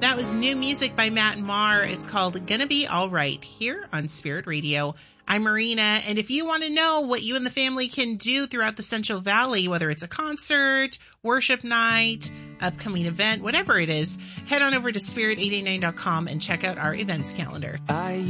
That was new music by Matt and Mar. It's called Gonna Be All Right here on Spirit Radio. I'm Marina, and if you want to know what you and the family can do throughout the Central Valley, whether it's a concert, worship night, upcoming event, whatever it is, head on over to spirit889.com and check out our events calendar.